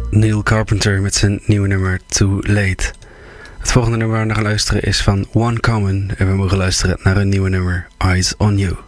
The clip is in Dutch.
Neil Carpenter met zijn nieuwe nummer Too Late. Het volgende nummer waar we naar gaan luisteren is van One Common en we mogen luisteren naar hun nieuwe nummer Eyes on You.